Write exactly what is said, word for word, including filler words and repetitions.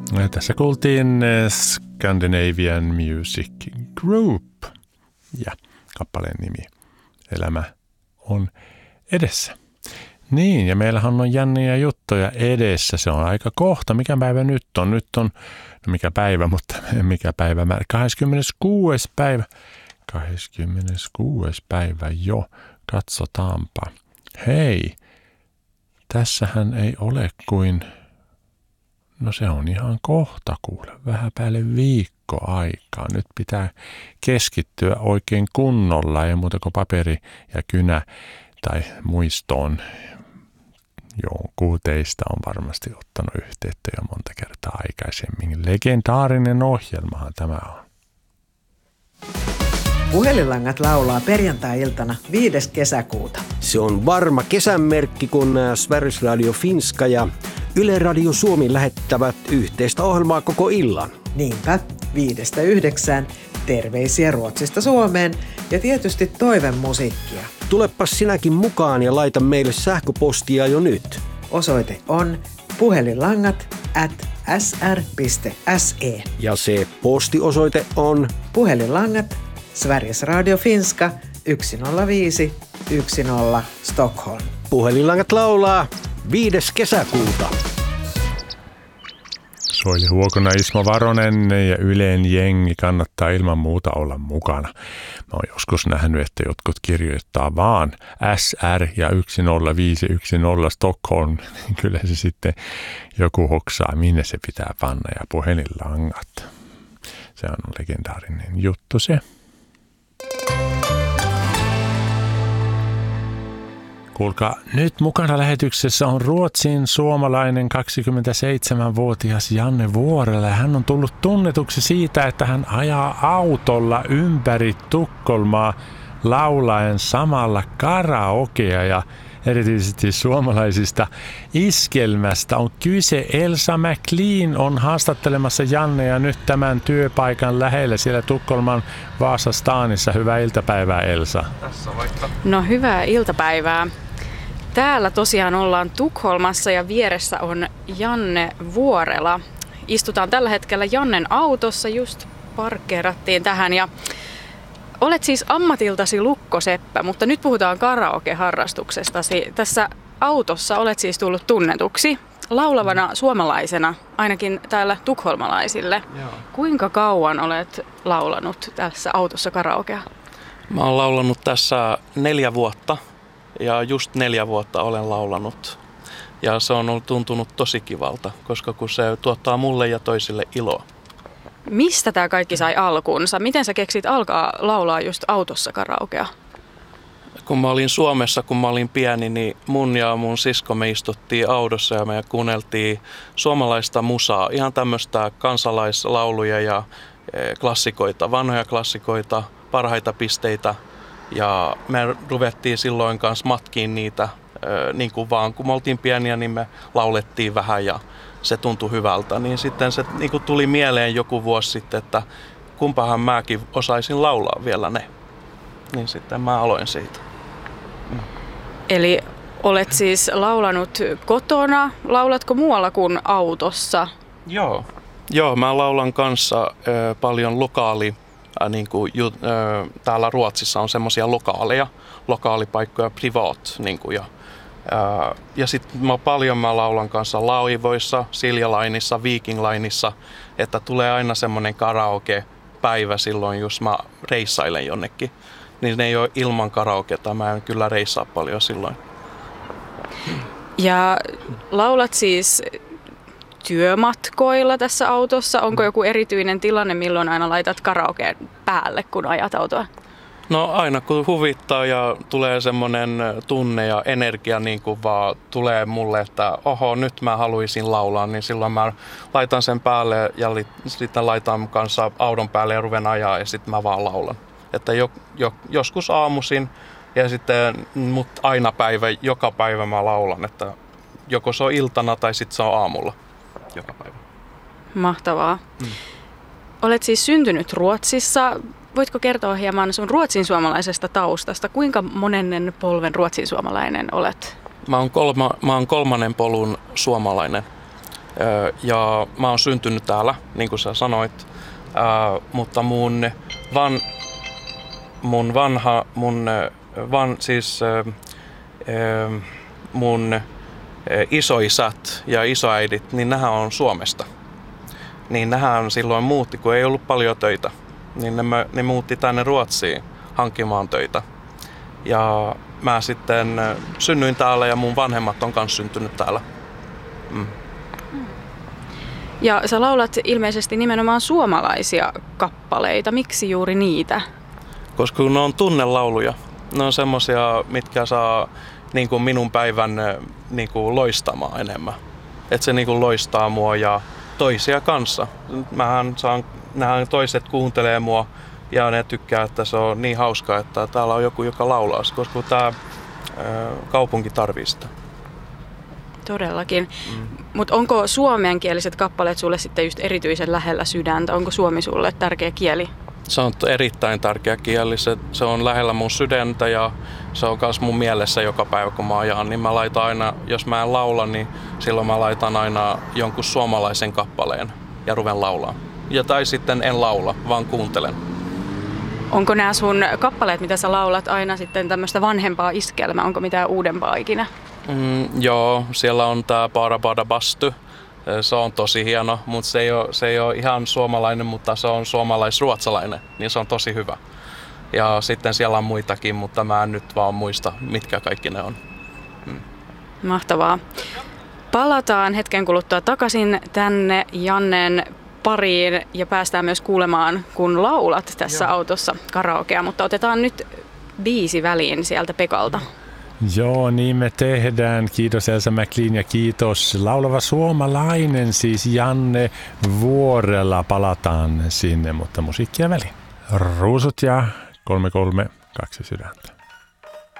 Tässä kuultiin Scandinavian Music Group ja kappaleen nimi Elämä on edessä. Niin, ja meillähän on jänniä juttuja edessä. Se on aika kohta. Mikä päivä nyt on? Nyt on, no mikä päivä, mutta mikä päivä? kahdeskymmeneskuudes päivä. kahdeskymmeneskuudes päivä jo. Katsotaanpa. Hei, tässähän ei ole kuin, no se on ihan kohta kuule, vähän päälle viikko aikaa. Nyt pitää keskittyä oikein kunnolla, ei muuta kuin paperi ja kynä tai muistoon. Jonkun teistä on varmasti ottanut yhteyttä jo monta kertaa aikaisemmin. Legendaarinen ohjelmahan tämä on. Puhelinlangat laulaa perjantai-iltana viides kesäkuuta. Se on varma kesänmerkki, kun Sveriges Radio Finska ja Yle Radio Suomi lähettävät yhteistä ohjelmaa koko illan. Niinpä, viidestä yhdeksään. Terveisiä Ruotsista Suomeen ja tietysti toivemusiikkia. Tulepas sinäkin mukaan ja laita meille sähköpostia jo nyt. Osoite on puhelinlangat at s r piste s e. Ja se postiosoite on puhelinlangat Sveriges Radio Finska yksi nolla viisi yksi nolla Stockholm. Puhelinlangat laulaa viides kesäkuuta. Soili Huokona, Ismo Varonen ja Ylen jengi kannattaa ilman muuta olla mukana. Mä oon joskus nähnyt, että jotkut kirjoittaa vaan S R ja yksi nolla viisi yksi nolla Stockholm. Kyllä se sitten joku hoksaa, minne se pitää panna ja puhelinlangat. Se on legendaarinen juttu se. Kuulkaa, nyt mukana lähetyksessä on Ruotsin suomalainen kaksikymmentäseitsemänvuotias Janne Vuorela. Hän on tullut tunnetuksi siitä, että hän ajaa autolla ympäri Tukholmaa laulaen samalla karaokea ja erityisesti suomalaisista iskelmästä on kyse. Elsa McLean on haastattelemassa Jannea nyt tämän työpaikan lähellä siellä Tukholman Vasastaanissa. Hyvää iltapäivää, Elsa. Tässä vaikka. No hyvää iltapäivää. Täällä tosiaan ollaan Tukholmassa ja vieressä on Janne Vuorela. Istutaan tällä hetkellä Jannen autossa, just parkkeerattiin tähän ja olet siis ammatiltasi lukkoseppä, mutta nyt puhutaan karaoke-harrastuksestasi. Tässä autossa olet siis tullut tunnetuksi laulavana suomalaisena, ainakin täällä tukholmalaisille. Joo. Kuinka kauan olet laulanut tässä autossa karaokea? Mä oon laulanut tässä neljä vuotta ja just neljä vuotta olen laulanut. Ja se on tuntunut tosi kivalta, koska kun se tuottaa mulle ja toisille iloa. Mistä tämä kaikki sai alkuunsa? Miten sä keksit alkaa laulaa just autossa karaokea? Kun mä olin Suomessa, kun mä olin pieni, niin mun ja mun sisko me istuttiin autossa ja me kuunneltiin suomalaista musaa. Ihan tämmöistä kansalaislauluja ja klassikoita, vanhoja klassikoita, parhaita pisteitä. Ja me ruvettiin silloin kanssa matkiin niitä, niin kuin vaan kun me oltiin pieniä, niin me laulettiin vähän ja se tuntui hyvältä, niin sitten se niin kuin tuli mieleen joku vuosi sitten, että kumpahan mäkin osaisin laulaa vielä ne. Niin sitten mä aloin siitä. Mm. Eli olet siis laulanut kotona, laulatko muualla kuin autossa? Joo, Joo mä laulan kanssa äh, paljon lokaali, äh, niin kuin, ju, äh, täällä Ruotsissa on semmoisia lokaaleja, lokaalipaikkoja, privat, niin kuin, ja Uh, ja sitten mä paljon mä laulan kanssa laivoissa, Silja Lineissa, Viking Lineissa, että tulee aina semmoinen karaoke-päivä silloin, jos mä reissailen jonnekin. Niin ne ei ole ilman karaoketa, mä en kyllä reissaa paljon silloin. Ja laulat siis työmatkoilla tässä autossa. Onko joku erityinen tilanne, milloin aina laitat karaokeen päälle, kun ajat autoa? No aina kun huvittaa ja tulee semmoinen tunne ja energia niin kuin vaan tulee mulle, että oho nyt mä haluaisin laulaa, niin silloin mä laitan sen päälle ja li, sitten laitan kanssa auton päälle ja ruven ajaa ja sitten mä vaan laulan. Että jo, jo, joskus aamuisin ja sitten mut aina päivä, joka päivä mä laulan, että joko se on iltana tai sitten se on aamulla joka päivä. Mahtavaa. Hmm. Olet siis syntynyt Ruotsissa. Voitko kertoa hieman sun ruotsinsuomalaisesta taustasta? Kuinka monennen polven ruotsinsuomalainen olet? Mä oon, kolma, mä oon kolmannen polun suomalainen. Ja mä oon syntynyt täällä, niin kuin sä sanoit, mutta mun, van, mun vanha, mun, van, siis mun isoisät ja isoäidit, niin nehän on Suomesta. Niin nehän silloin muutti, kun ei ollut paljon töitä. Niin ne, ne muutti tänne Ruotsiin hankkimaan töitä. Ja mä sitten synnyin täällä ja mun vanhemmat on kanssa syntynyt täällä. Mm. Ja sä laulat ilmeisesti nimenomaan suomalaisia kappaleita. Miksi juuri niitä? Koska ne on tunnelauluja. Ne on semmosia, mitkä saa niin kuin minun päivän niin kuin loistamaan enemmän. Että se niin kuin loistaa mua ja toisia kanssa. Mähän saan, nähdään toiset kuuntelee mua ja ne tykkää, että se on niin hauskaa, että täällä on joku, joka laulaa, koska tämä kaupunki tarvitsee sitä. Todellakin. Mm. Mutta onko suomenkieliset kappaleet sulle sitten just erityisen lähellä sydäntä? Onko suomi sulle tärkeä kieli? Se on erittäin tärkeä kieli. Se, se on lähellä mun sydäntä ja se on myös mun mielessä joka päivä, kun mä ajan. Niin mä laitan aina, jos mä en laula, niin silloin mä laitan aina jonkun suomalaisen kappaleen ja ruven laulaa. Ja tai sitten en laula, vaan kuuntelen. Onko nämä sun kappaleet, mitä sä laulat, aina sitten tämmöistä vanhempaa iskelmää? Onko mitään uudempaa ikinä? Mm, joo, siellä on tää Bara Bara Bastu. Se on tosi hieno, mutta se ei, ole, se ei ole ihan suomalainen, mutta se on suomalais-ruotsalainen, niin se on tosi hyvä. Ja sitten siellä on muitakin, mutta mä en nyt vaan muista, mitkä kaikki ne on. Mm. Mahtavaa. Palataan hetken kuluttua takaisin tänne Jannen pariin ja päästään myös kuulemaan, kun laulat tässä Joo. autossa karaokea, mutta otetaan nyt biisi väliin sieltä Pekalta. Joo, niin me tehdään. Kiitos Elsa McLean ja kiitos laulava suomalainen, siis Janne Vuorela. Palataan sinne, mutta musiikkia väliin. Ruusut ja kolme kolme kaksi sydäntä.